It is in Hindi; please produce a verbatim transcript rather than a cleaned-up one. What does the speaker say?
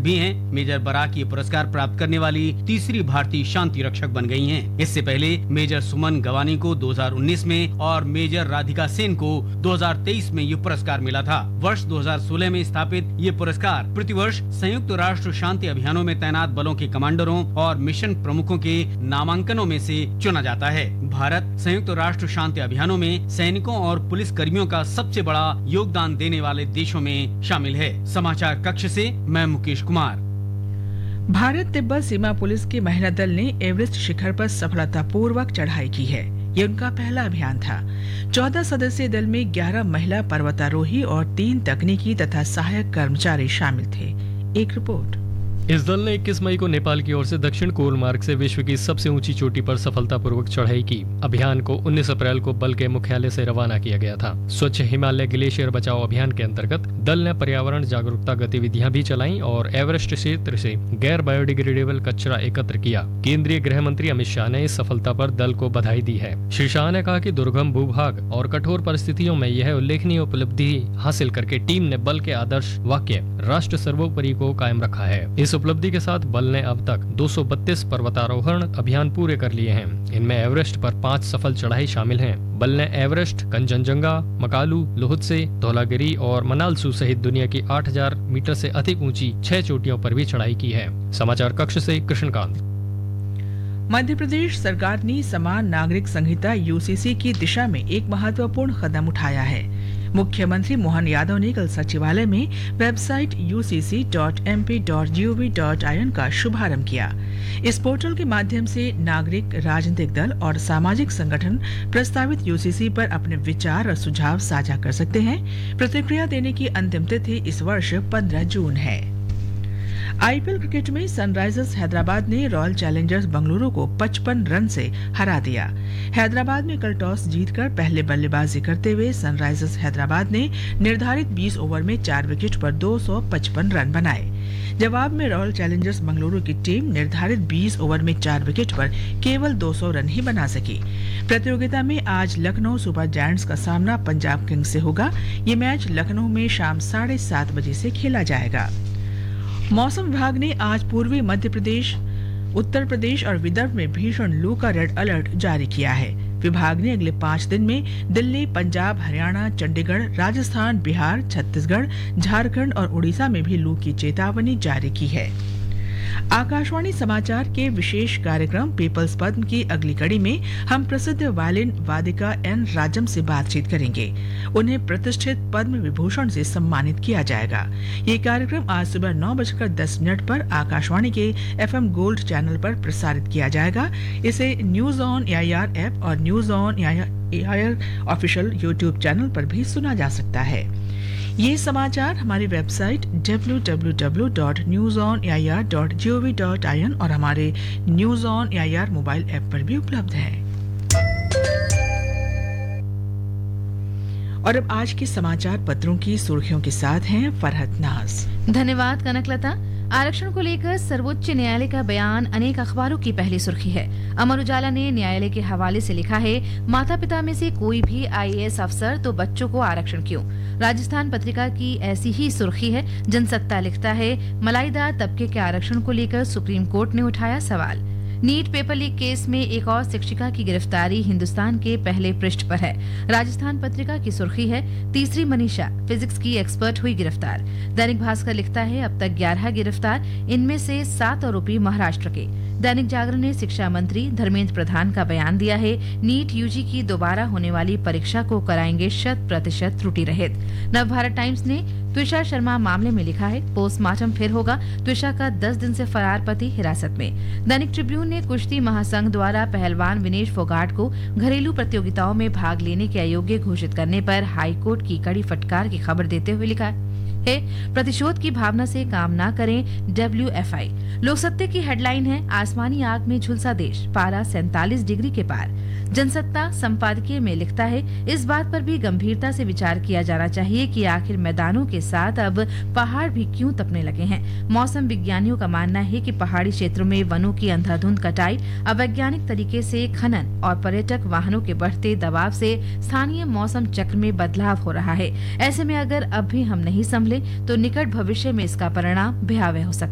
भी हैं। मेजर बराक ये पुरस्कार प्राप्त करने वाली तीसरी भारतीय शांति रक्षक बन गई हैं। इससे पहले मेजर सुमन गवानी को दो हज़ार उन्नीस में और मेजर राधिका सेन को दो हज़ार तेईस में ये पुरस्कार मिला था। वर्ष दो हज़ार सोलह में स्थापित ये पुरस्कार प्रतिवर्ष संयुक्त राष्ट्र शांति अभियानों में तैनात बलों के कमांडरों और मिशन प्रमुखों के नामांकनों में से चुना जाता है। भारत संयुक्त राष्ट्र शांति अभियानों में सैनिकों और पुलिस कर्मियों का सबसे बड़ा योगदान देने वाले देशों में शामिल है। समाचार कक्ष से मैं मुकेश कुमार। भारत तिब्बत सीमा पुलिस के महिला दल ने एवरेस्ट शिखर पर सफलतापूर्वक चढ़ाई की है। ये उनका पहला अभियान था। चौदह सदस्यीय दल में ग्यारह महिला पर्वतारोही और तीन तकनीकी तथा सहायक कर्मचारी शामिल थे। एक रिपोर्ट। इस दल ने इक्कीस मई को नेपाल की ओर से दक्षिण कोल मार्ग से विश्व की सबसे ऊंची चोटी पर सफलतापूर्वक चढ़ाई की। अभियान को उन्नीस अप्रैल को बल के मुख्यालय से रवाना किया गया था। स्वच्छ हिमालय ग्लेशियर बचाओ अभियान के अंतर्गत दल ने पर्यावरण जागरूकता गतिविधियां भी चलाईं और एवरेस्ट क्षेत्र से गैर बायोडिग्रेडेबल कचरा एकत्र किया। केंद्रीय गृह मंत्री अमित शाह ने इस सफलता पर दल को बधाई दी है। श्री शाह ने कहा कि दुर्गम भूभाग और कठोर परिस्थितियों में यह उल्लेखनीय उपलब्धि हासिल करके टीम ने बल के आदर्श वाक्य राष्ट्र सर्वोपरि को कायम रखा है। इस उपलब्धि के साथ बल ने अब तक दो सौ बत्तीस पर्वतारोहण अभियान पूरे कर लिए हैं। इनमें एवरेस्ट पर पांच सफल चढ़ाई शामिल हैं। बल ने एवरेस्ट, कंचनजंगा, मकालू, लोहत्से, धौलागिरी और मनालसू सहित दुनिया की आठ हज़ार मीटर से अधिक ऊंची छह चोटियों पर भी चढ़ाई की है। समाचार कक्ष से कृष्णकांत। मध्य प्रदेश सरकार ने समान नागरिक संहिता यूसीसी की दिशा में एक महत्वपूर्ण कदम उठाया है। मुख्यमंत्री मोहन यादव ने कल सचिवालय में website you see C dot M P dot G O V dot I N का शुभारंभ किया। इस पोर्टल के माध्यम से नागरिक, राजनीतिक दल और सामाजिक संगठन प्रस्तावित यूसीसी पर अपने विचार और सुझाव साझा कर सकते हैं। प्रतिक्रिया देने की अंतिम तिथि इस वर्ष पंद्रह जून है। आईपीएल क्रिकेट में सनराइजर्स हैदराबाद ने रॉयल चैलेंजर्स बेंगलुरु को पचपन रन से हरा दिया। हैदराबाद में कल टॉस जीतकर पहले बल्लेबाजी करते हुए सनराइजर्स हैदराबाद ने निर्धारित बीस ओवर में चार विकेट पर दो सौ पचपन रन बनाए। जवाब में रॉयल चैलेंजर्स बेंगलुरु की टीम निर्धारित बीस ओवर में चार विकेट पर केवल दो सौ रन ही बना सकी। प्रतियोगिता में आज लखनऊ सुपर जायंट्स का सामना पंजाब किंग्स से होगा। ये मैच लखनऊ में शाम साढ़े सात बजे से खेला जाएगा। मौसम विभाग ने आज पूर्वी मध्य प्रदेश, उत्तर प्रदेश और विदर्भ में भीषण लू का रेड अलर्ट जारी किया है। विभाग ने अगले पाँच दिन में दिल्ली, पंजाब, हरियाणा, चंडीगढ़, राजस्थान, बिहार, छत्तीसगढ़, झारखंड और उड़ीसा में भी लू की चेतावनी जारी की है। आकाशवाणी समाचार के विशेष कार्यक्रम पीपल्स पद्म की अगली कड़ी में हम प्रसिद्ध वायलिन वादिका एन राजम से बातचीत करेंगे। उन्हें प्रतिष्ठित पद्म विभूषण से सम्मानित किया जाएगा। ये कार्यक्रम आज सुबह नौ बजकर दस मिनट पर आकाशवाणी के एफएम गोल्ड चैनल पर प्रसारित किया जाएगा। इसे न्यूज ऑन एआईआर ऐप और news on AIR official YouTube channel पर भी सुना जा सकता है। ये समाचार हमारी website W W W dot news on A I R dot G O V dot I N और हमारे news on AIR mobile app पर भी उपलब्ध है। और अब आज के समाचार पत्रों की सुर्खियों के साथ हैं फरहत नाज। धन्यवाद कनकलता। आरक्षण को लेकर सर्वोच्च न्यायालय का बयान अनेक अखबारों की पहली सुर्खी है। अमर उजाला ने न्यायालय के हवाले से लिखा है, माता पिता में से कोई भी आई ए एस अफसर तो बच्चों को आरक्षण क्यों। राजस्थान पत्रिका की ऐसी ही सुर्खी है। जनसत्ता लिखता है, मलाईदार तबके के आरक्षण को लेकर सुप्रीम कोर्ट ने उठाया सवाल। नीट पेपर लीक केस में एक और शिक्षिका की गिरफ्तारी हिंदुस्तान के पहले पृष्ठ पर है। राजस्थान पत्रिका की सुर्खी है, तीसरी मनीषा फिजिक्स की एक्सपर्ट हुई गिरफ्तार। दैनिक भास्कर लिखता है, अब तक ग्यारह गिरफ्तार, इनमें से सात आरोपी महाराष्ट्र के। दैनिक जागरण ने शिक्षा मंत्री धर्मेंद्र प्रधान का बयान दिया है, नीट यूजी की दोबारा होने वाली परीक्षा को कराएंगे शत प्रतिशत त्रुटि रहित। नवभारत टाइम्स ने त्विषा शर्मा मामले में लिखा है, पोस्टमार्टम फिर होगा, त्विषा का दस दिन से फरार पति हिरासत में। दैनिक ट्रिब्यून ने कुश्ती महासंघ द्वारा पहलवान विनेश फोगाट को घरेलू प्रतियोगिताओं में भाग लेने के अयोग्य घोषित करने पर हाईकोर्ट की कड़ी फटकार की खबर देते हुए लिखा है, प्रतिशोध की भावना से काम ना करें डब्ल्यू एफ आई। लोकसत्ते की हेडलाइन है, आसमानी आग में झुलसा देश, पारा सैंतालीस डिग्री के पार। जनसत्ता संपादकीय में लिखता है, इस बात पर भी गंभीरता से विचार किया जाना चाहिए कि आखिर मैदानों के साथ अब पहाड़ भी क्यों तपने लगे हैं। मौसम विज्ञानियों का मानना है कि पहाड़ी क्षेत्रों में वनों की अंधाधुंध कटाई, अवैज्ञानिक तरीके से खनन और पर्यटक वाहनों के बढ़ते दबाव से स्थानीय मौसम चक्र में बदलाव हो रहा है। ऐसे में अगर अब भी हम नहीं संभले तो निकट भविष्य में इसका परिणाम भयावह हो सकता है।